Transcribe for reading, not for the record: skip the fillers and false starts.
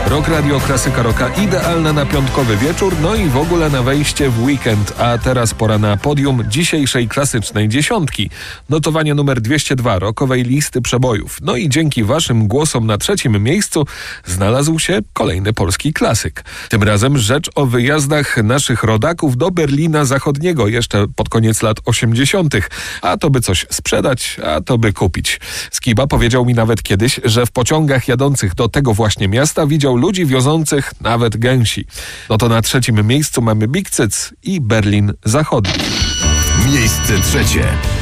Rock Radio, klasyka rocka, idealna na piątkowy wieczór, no i w ogóle na wejście w weekend. A teraz pora na podium dzisiejszej klasycznej dziesiątki. Notowanie numer 202 rockowej listy przebojów. No i dzięki waszym głosom na trzecim miejscu znalazł się kolejny polski klasyk. Tym razem rzecz o wyjazdach naszych rodaków do Berlina Zachodniego jeszcze pod koniec lat 80. A to by coś sprzedać, a to by kupić. Skiba powiedział mi nawet kiedyś, że w pociągach jadących do tego właśnie miasta widział ludzi wiozących nawet gęsi. No to na trzecim miejscu mamy Big Cyc i Berlin Zachodni. Miejsce trzecie.